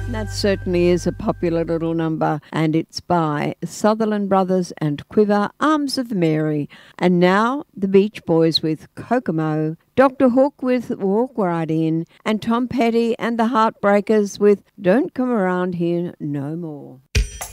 That certainly is a popular little number, and it's by Sutherland Brothers and Quiver, Arms of Mary. And now the Beach Boys with Kokomo, Dr. Hook with Walk Right In, and Tom Petty and the Heartbreakers with Don't Come Around Here No More.